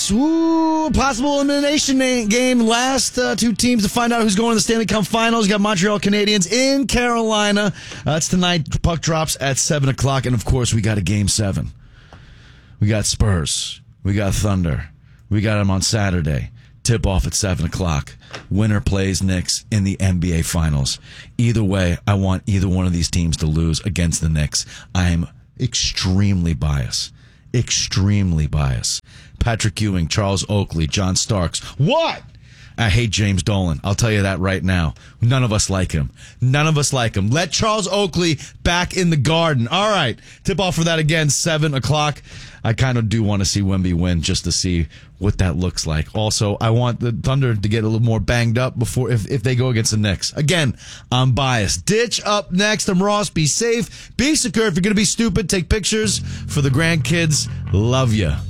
Bucks. Ooh, possible elimination game. Last two teams to find out who's going to the Stanley Cup Finals. You got Montreal Canadiens in Carolina. That's tonight. Puck drops at 7 o'clock. And, of course, we got a Game 7. We got Spurs. We got Thunder. We got them on Saturday. Tip off at 7 o'clock. Winner plays Knicks in the NBA Finals. Either way, I want either one of these teams to lose against the Knicks. I am extremely biased. Extremely biased. Patrick Ewing, Charles Oakley, John Starks. What? I hate James Dolan. I'll tell you that right now. None of us like him. None of us like him. Let Charles Oakley back in the Garden. All right. Tip off for that again, 7 o'clock. I kind of do want to see Wemby win just to see what that looks like. Also, I want the Thunder to get a little more banged up before if they go against the Knicks. Again, I'm biased. Ditch up next. I'm Ross. Be safe. Be secure. If you're going to be stupid, take pictures for the grandkids. Love ya.